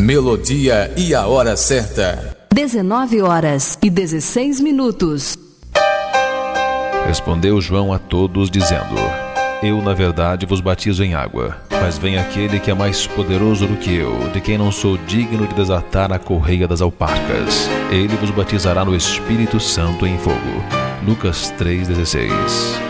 melodia e a hora certa. 19h16. Respondeu João a todos, dizendo: Eu, na verdade, vos batizo em água, mas vem aquele que é mais poderoso do que eu, de quem não sou digno de desatar a correia das alparcas. Ele vos batizará no Espírito Santo e em fogo. Lucas 3,16.